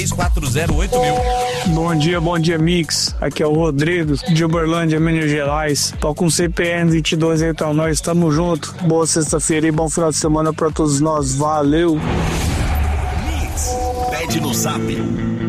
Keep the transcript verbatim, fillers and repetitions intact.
quatro zero oito mil. Bom dia, bom dia, Mix. Aqui é o Rodrigo, de Uberlândia, Minas Gerais. Tô com C P N vinte e dois, então nós estamos juntos. Boa sexta-feira e bom final de semana pra todos nós. Valeu! Mix, pede no zap